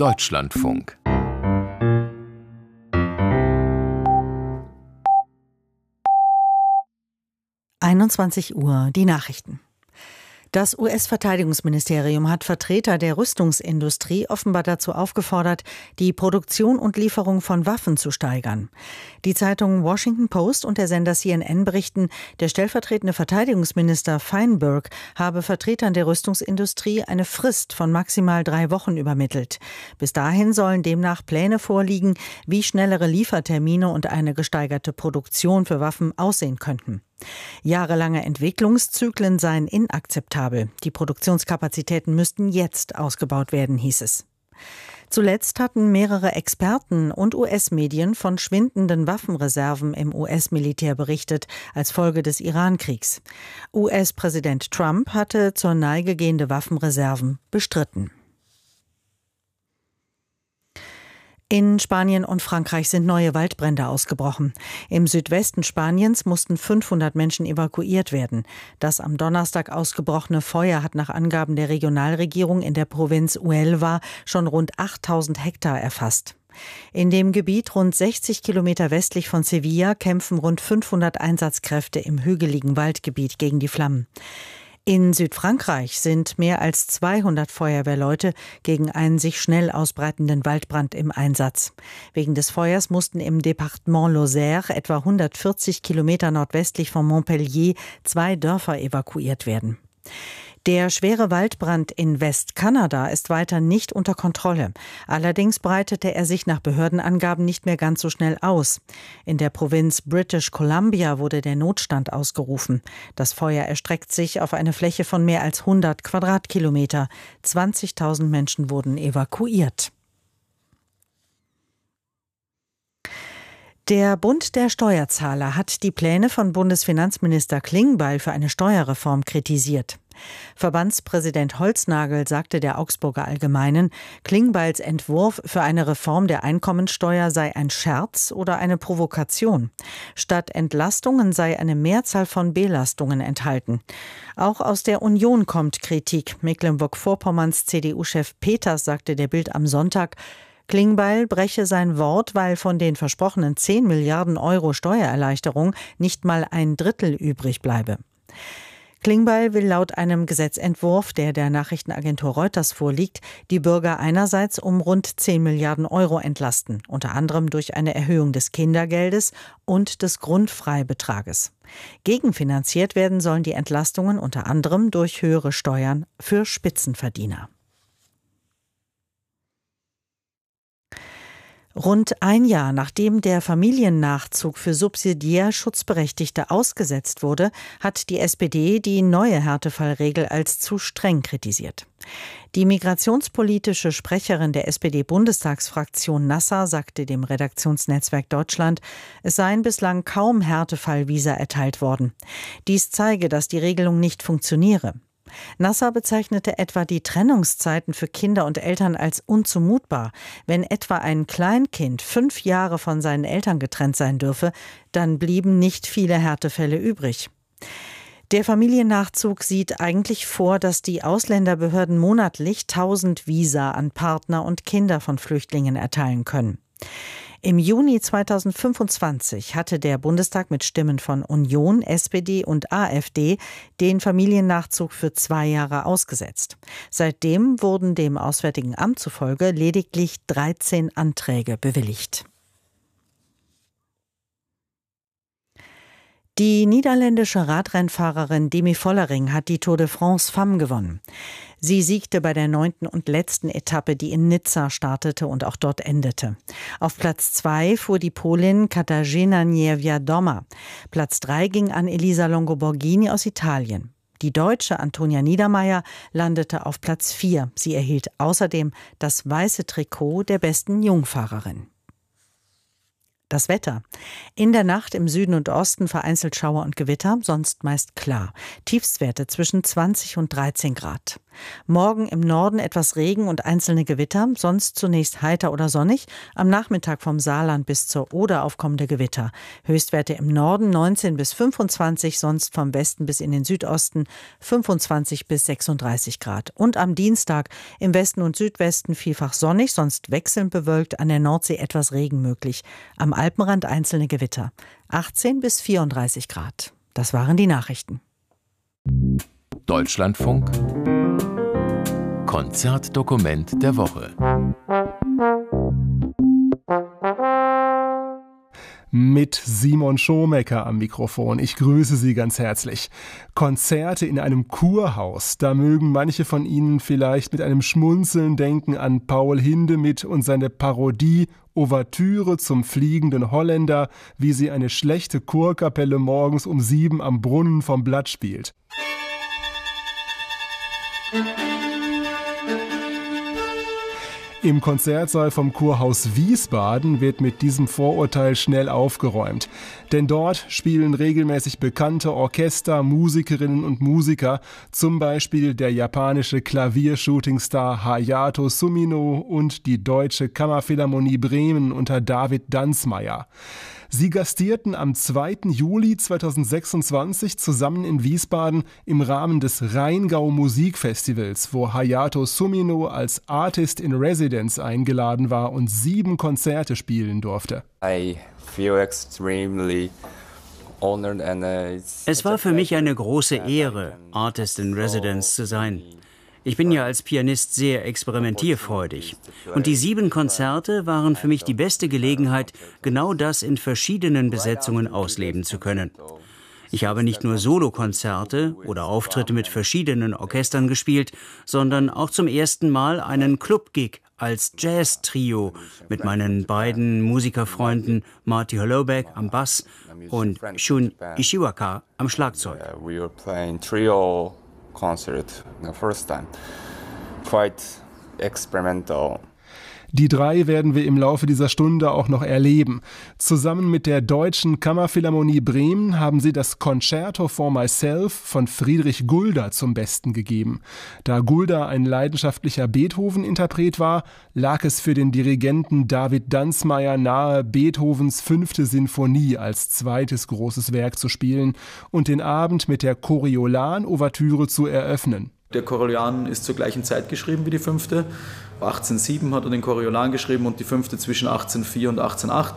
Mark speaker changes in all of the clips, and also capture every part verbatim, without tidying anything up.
Speaker 1: Deutschlandfunk.
Speaker 2: einundzwanzig Uhr, die Nachrichten. Das U S-Verteidigungsministerium hat Vertreter der Rüstungsindustrie offenbar dazu aufgefordert, die Produktion und Lieferung von Waffen zu steigern. Die Zeitungen Washington Post und der Sender C N N berichten, der stellvertretende Verteidigungsminister Feinberg habe Vertretern der Rüstungsindustrie eine Frist von maximal drei Wochen übermittelt. Bis dahin sollen demnach Pläne vorliegen, wie schnellere Liefertermine und eine gesteigerte Produktion für Waffen aussehen könnten. Jahrelange Entwicklungszyklen seien inakzeptabel. Die Produktionskapazitäten müssten jetzt ausgebaut werden, hieß es. Zuletzt hatten mehrere Experten und U S-Medien von schwindenden Waffenreserven im U S-Militär berichtet, als Folge des Iran-Kriegs. U S-Präsident Trump hatte zur Neige gehende Waffenreserven bestritten. In Spanien und Frankreich sind neue Waldbrände ausgebrochen. Im Südwesten Spaniens mussten fünfhundert Menschen evakuiert werden. Das am Donnerstag ausgebrochene Feuer hat nach Angaben der Regionalregierung in der Provinz Huelva schon rund achttausend Hektar erfasst. In dem Gebiet rund sechzig Kilometer westlich von Sevilla kämpfen rund fünfhundert Einsatzkräfte im hügeligen Waldgebiet gegen die Flammen. In Südfrankreich sind mehr als zweihundert Feuerwehrleute gegen einen sich schnell ausbreitenden Waldbrand im Einsatz. Wegen des Feuers mussten im Departement Lozère, etwa hundertvierzig Kilometer nordwestlich von Montpellier, zwei Dörfer evakuiert werden. Der schwere Waldbrand in Westkanada ist weiter nicht unter Kontrolle. Allerdings breitete er sich nach Behördenangaben nicht mehr ganz so schnell aus. In der Provinz British Columbia wurde der Notstand ausgerufen. Das Feuer erstreckt sich auf eine Fläche von mehr als hundert Quadratkilometer. zwanzigtausend Menschen wurden evakuiert. Der Bund der Steuerzahler hat die Pläne von Bundesfinanzminister Klingbeil für eine Steuerreform kritisiert. Verbandspräsident Holznagel sagte der Augsburger Allgemeinen, Klingbeils Entwurf für eine Reform der Einkommensteuer sei ein Scherz oder eine Provokation. Statt Entlastungen sei eine Mehrzahl von Belastungen enthalten. Auch aus der Union kommt Kritik. Mecklenburg-Vorpommerns C D U-Chef Peters sagte der Bild am Sonntag, Klingbeil breche sein Wort, weil von den versprochenen zehn Milliarden Euro Steuererleichterung nicht mal ein Drittel übrig bleibe. Klingbeil will laut einem Gesetzentwurf, der der Nachrichtenagentur Reuters vorliegt, die Bürger einerseits um rund zehn Milliarden Euro entlasten, unter anderem durch eine Erhöhung des Kindergeldes und des Grundfreibetrages. Gegenfinanziert werden sollen die Entlastungen unter anderem durch höhere Steuern für Spitzenverdiener. Rund ein Jahr nachdem der Familiennachzug für subsidiär Schutzberechtigte ausgesetzt wurde, hat die S P D die neue Härtefallregel als zu streng kritisiert. Die migrationspolitische Sprecherin der S P D-Bundestagsfraktion Nasser sagte dem Redaktionsnetzwerk Deutschland, es seien bislang kaum Härtefallvisa erteilt worden. Dies zeige, dass die Regelung nicht funktioniere. Nasser bezeichnete etwa die Trennungszeiten für Kinder und Eltern als unzumutbar. Wenn etwa ein Kleinkind fünf Jahre von seinen Eltern getrennt sein dürfe, dann blieben nicht viele Härtefälle übrig. Der Familiennachzug sieht eigentlich vor, dass die Ausländerbehörden monatlich tausend Visa an Partner und Kinder von Flüchtlingen erteilen können. Im Juni zweitausendfünfundzwanzig hatte der Bundestag mit Stimmen von Union, S P D und AfD den Familiennachzug für zwei Jahre ausgesetzt. Seitdem wurden dem Auswärtigen Amt zufolge lediglich dreizehn Anträge bewilligt. Die niederländische Radrennfahrerin Demi Vollering hat die Tour de France Femmes gewonnen. Sie siegte bei der neunten und letzten Etappe, die in Nizza startete und auch dort endete. Auf Platz zwei fuhr die Polin Katarzyna Niewiadoma. Platz drei ging an Elisa Longo-Borghini aus Italien. Die Deutsche Antonia Niedermeier landete auf Platz vier. Sie erhielt außerdem das weiße Trikot der besten Jungfahrerin. Das Wetter. In der Nacht im Süden und Osten vereinzelt Schauer und Gewitter, sonst meist klar. Tiefstwerte zwischen zwanzig und dreizehn Grad. Morgen im Norden etwas Regen und einzelne Gewitter, sonst zunächst heiter oder sonnig. Am Nachmittag vom Saarland bis zur Oder aufkommende Gewitter. Höchstwerte im Norden neunzehn bis fünfundzwanzig, sonst vom Westen bis in den Südosten fünfundzwanzig bis sechsunddreißig Grad. Und am Dienstag im Westen und Südwesten vielfach sonnig, sonst wechselnd bewölkt, an der Nordsee etwas Regen möglich. Am Alpenrand einzelne Gewitter. achtzehn bis vierunddreißig Grad. Das waren die Nachrichten.
Speaker 1: Deutschlandfunk Konzertdokument der Woche.
Speaker 3: Mit Simon Schomecker am Mikrofon. Ich grüße Sie ganz herzlich. Konzerte in einem Kurhaus. Da mögen manche von Ihnen vielleicht mit einem Schmunzeln denken an Paul Hindemith und seine Parodie Ouvertüre zum fliegenden Holländer, wie sie eine schlechte Chorkapelle morgens um sieben am Brunnen vom Blatt spielt. Im Konzertsaal vom Kurhaus Wiesbaden wird mit diesem Vorurteil schnell aufgeräumt. Denn dort spielen regelmäßig bekannte Orchester, Musikerinnen und Musiker, zum Beispiel der japanische Klaviershootingstar Hayato Sumino und die Deutsche Kammerphilharmonie Bremen unter David Danzmeier. Sie gastierten am zweiten Juli zweitausendsechsundzwanzig zusammen in Wiesbaden im Rahmen des Rheingau Musikfestivals, wo Hayato Sumino als Artist in Residence eingeladen war und sieben Konzerte spielen durfte.
Speaker 4: I feel extremely honored and it's
Speaker 5: Es war für mich eine große Ehre, Artist in Residence zu sein. Ich bin ja als Pianist sehr experimentierfreudig. Und die sieben Konzerte waren für mich die beste Gelegenheit, genau das in verschiedenen Besetzungen ausleben zu können. Ich habe nicht nur Solokonzerte oder Auftritte mit verschiedenen Orchestern gespielt, sondern auch zum ersten Mal einen Club-Gig als Jazz-Trio mit meinen beiden Musikerfreunden Marty Holoubek am Bass und Shun Ishiwaka am Schlagzeug.
Speaker 4: we were playing trio concert the first time. Quite experimental.
Speaker 3: Die drei werden wir im Laufe dieser Stunde auch noch erleben. Zusammen mit der Deutschen Kammerphilharmonie Bremen haben sie das Concerto for Myself von Friedrich Gulda zum Besten gegeben. Da Gulda ein leidenschaftlicher Beethoven-Interpret war, lag es für den Dirigenten David Danzmeier nahe, Beethovens fünfte Sinfonie als zweites großes Werk zu spielen und den Abend mit der Coriolan-Ouvertüre zu eröffnen.
Speaker 6: Der Coriolan ist zur gleichen Zeit geschrieben wie die fünfte. achtzehnhundertsieben hat er den Coriolan geschrieben und die fünfte zwischen achtzehnhundertvier und achtzehnhundertacht.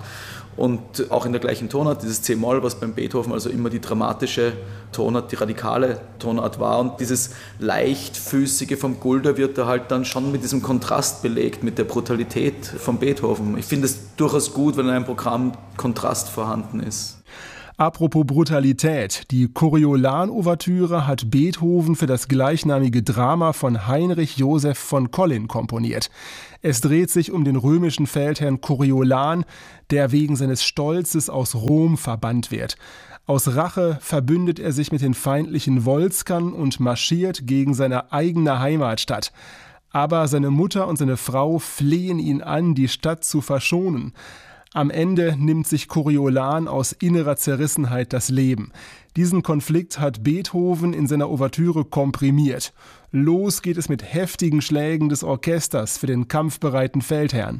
Speaker 6: Und auch in der gleichen Tonart, dieses C-Moll, was beim Beethoven also immer die dramatische Tonart, die radikale Tonart war. Und dieses leichtfüßige vom Gulda wird da halt dann schon mit diesem Kontrast belegt, mit der Brutalität von Beethoven. Ich finde es durchaus gut, wenn in einem Programm Kontrast vorhanden ist.
Speaker 3: Apropos Brutalität, die Coriolan-Ouvertüre hat Beethoven für das gleichnamige Drama von Heinrich Joseph von Collin komponiert. Es dreht sich um den römischen Feldherrn Coriolan, der wegen seines Stolzes aus Rom verbannt wird. Aus Rache verbündet er sich mit den feindlichen Volskern und marschiert gegen seine eigene Heimatstadt. Aber seine Mutter und seine Frau flehen ihn an, die Stadt zu verschonen. Am Ende nimmt sich Coriolan aus innerer Zerrissenheit das Leben. Diesen Konflikt hat Beethoven in seiner Ouvertüre komprimiert. Los geht es mit heftigen Schlägen des Orchesters für den kampfbereiten Feldherrn.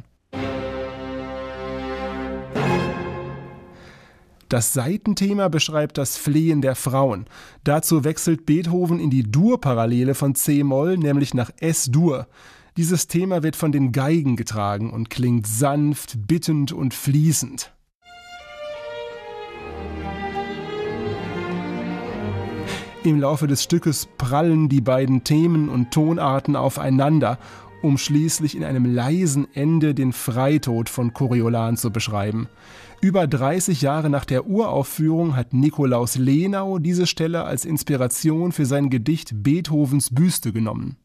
Speaker 3: Das Saitenthema beschreibt das Flehen der Frauen. Dazu wechselt Beethoven in die Dur-Parallele von C-Moll, nämlich nach S-Dur. Dieses Thema wird von den Geigen getragen und klingt sanft, bittend und fließend. Im Laufe des Stückes prallen die beiden Themen und Tonarten aufeinander, um schließlich in einem leisen Ende den Freitod von Coriolan zu beschreiben. Über dreißig Jahre nach der Uraufführung hat Nikolaus Lenau diese Stelle als Inspiration für sein Gedicht Beethovens Büste genommen.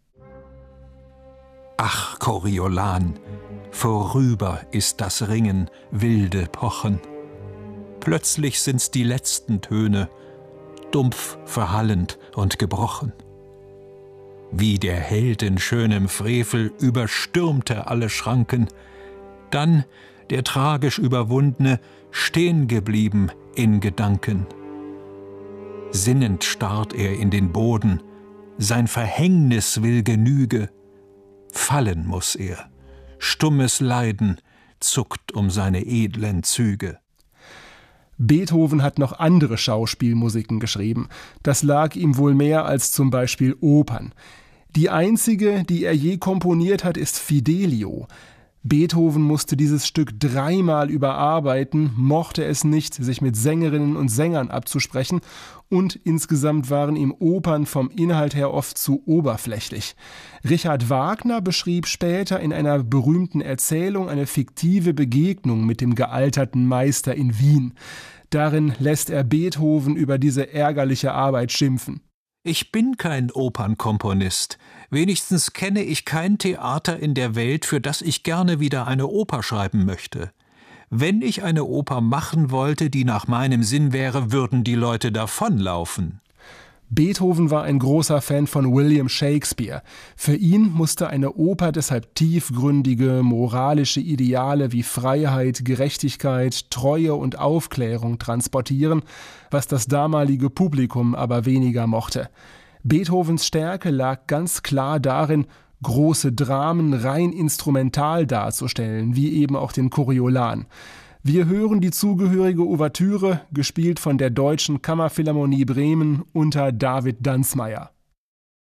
Speaker 7: Ach, Coriolan, vorüber ist das Ringen, wilde Pochen. Plötzlich sind's die letzten Töne, dumpf, verhallend und gebrochen. Wie der Held in schönem Frevel überstürmt er alle Schranken, dann der tragisch Überwundne stehen geblieben in Gedanken. Sinnend starrt er in den Boden, sein Verhängnis will Genüge. Fallen muß er, stummes Leiden zuckt um seine edlen Züge.
Speaker 3: Beethoven hat noch andere Schauspielmusiken geschrieben. Das lag ihm wohl mehr als zum Beispiel Opern. Die einzige, die er je komponiert hat, ist Fidelio. Beethoven musste dieses Stück dreimal überarbeiten, mochte es nicht, sich mit Sängerinnen und Sängern abzusprechen, und insgesamt waren ihm Opern vom Inhalt her oft zu oberflächlich. Richard Wagner beschrieb später in einer berühmten Erzählung eine fiktive Begegnung mit dem gealterten Meister in Wien. Darin lässt er Beethoven über diese ärgerliche Arbeit schimpfen.
Speaker 7: Ich bin kein Opernkomponist. Wenigstens kenne ich kein Theater in der Welt, für das ich gerne wieder eine Oper schreiben möchte. Wenn ich eine Oper machen wollte, die nach meinem Sinn wäre, würden die Leute davonlaufen.
Speaker 3: Beethoven war ein großer Fan von William Shakespeare. Für ihn musste eine Oper deshalb tiefgründige, moralische Ideale wie Freiheit, Gerechtigkeit, Treue und Aufklärung transportieren, was das damalige Publikum aber weniger mochte. Beethovens Stärke lag ganz klar darin, große Dramen rein instrumental darzustellen, wie eben auch den Coriolan. Wir hören die zugehörige Ouvertüre, gespielt von der Deutschen Kammerphilharmonie Bremen unter David Danzmeier.